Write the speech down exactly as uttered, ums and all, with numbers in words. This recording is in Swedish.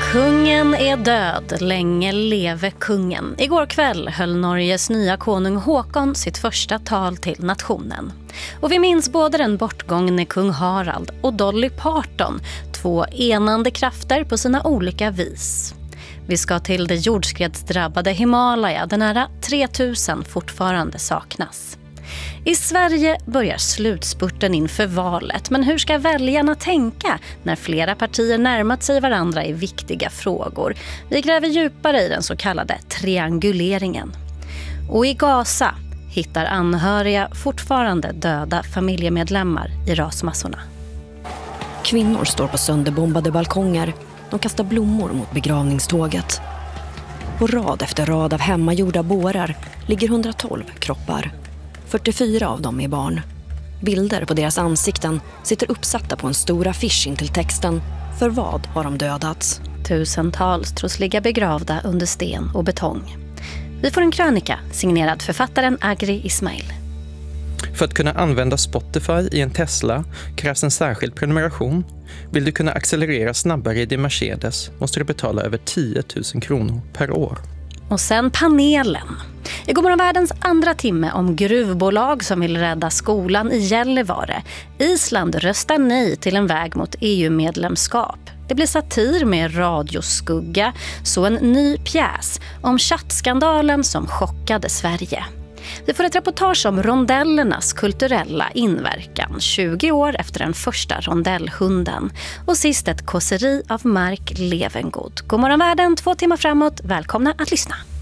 Kungen är död, länge leve kungen. Igår kväll höll Norges nya konung Håkon sitt första tal till nationen. Och vi minns både den bortgångne kung Harald och Dolly Parton, två enande krafter på sina olika vis. Vi ska till det jordskredsdrabbade Himalaya där nära tre tusen fortfarande saknas. I Sverige börjar slutspurten inför valet, men hur ska väljarna tänka när flera partier närmat sig varandra i viktiga frågor? Vi gräver djupare i den så kallade trianguleringen. Och i Gaza hittar anhöriga fortfarande döda familjemedlemmar i rasmassorna. Kvinnor står på sönderbombade balkonger. De kastar blommor mot begravningståget. På rad efter rad av hemmagjorda bårar ligger hundratolv kroppar. fyrtiofyra av dem är barn. Bilder på deras ansikten sitter uppsatta på en stor affisch in till texten. För vad har de dödats? Tusentals tros ligga begravda under sten och betong. Vi får en krönika signerad författaren Agri Ismail. För att kunna använda Spotify i en Tesla krävs en särskild prenumeration. Vill du kunna accelerera snabbare i din Mercedes måste du betala över tio tusen kronor per år. Och sen panelen. I Godmorgonvärldens andra timme om gruvbolag som vill rädda skolan i Gällivare. Island röstar nej till en väg mot E U-medlemskap. Det blir satir med radioskugga, så en ny pjäs om chattskandalen som chockade Sverige. Vi får ett reportage om rondellernas kulturella inverkan tjugo år efter den första rondellhunden. Och sist ett kåseri av Mark Levengood. Godmorgonvärlden, två timmar framåt. Välkomna att lyssna.